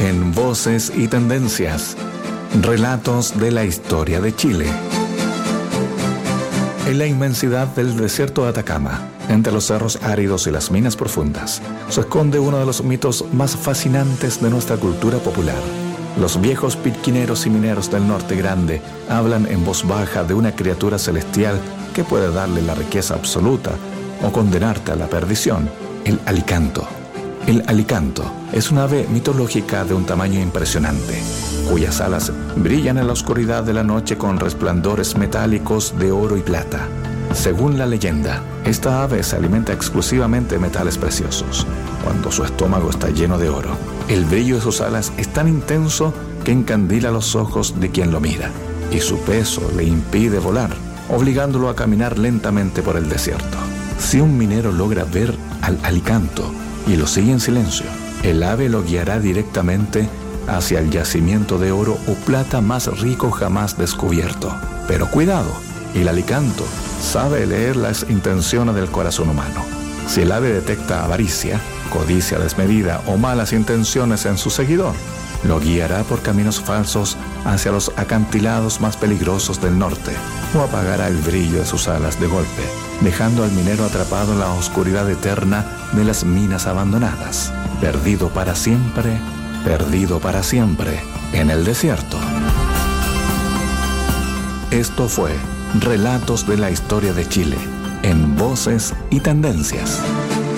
en Voces y Tendencias, relatos de la historia de Chile. En la inmensidad del desierto de Atacama, entre los cerros áridos y las minas profundas, se esconde uno de los mitos más fascinantes de nuestra cultura popular. Los viejos pirquineros y mineros del norte grande hablan en voz baja de una criatura celestial que puede darle la riqueza absoluta o condenarte a la perdición, el alicanto. El alicanto es una ave mitológica de un tamaño impresionante, cuyas alas brillan en la oscuridad de la noche con resplandores metálicos de oro y plata. Según la leyenda, esta ave se alimenta exclusivamente de metales preciosos, cuando su estómago está lleno de oro. El brillo de sus alas es tan intenso que encandila los ojos de quien lo mira, y su peso le impide volar, obligándolo a caminar lentamente por el desierto. Si un minero logra ver al alicanto y lo sigue en silencio, el ave lo guiará directamente hacia el yacimiento de oro o plata más rico jamás descubierto. Pero cuidado, el alicanto sabe leer las intenciones del corazón humano. Si el ave detecta avaricia, codicia desmedida o malas intenciones en su seguidor, lo guiará por caminos falsos hacia los acantilados más peligrosos del norte, o apagará el brillo de sus alas de golpe, dejando al minero atrapado en la oscuridad eterna de las minas abandonadas, perdido para siempre en el desierto. Esto fue Relatos de la Historia de Chile, en Voces y Tendencias.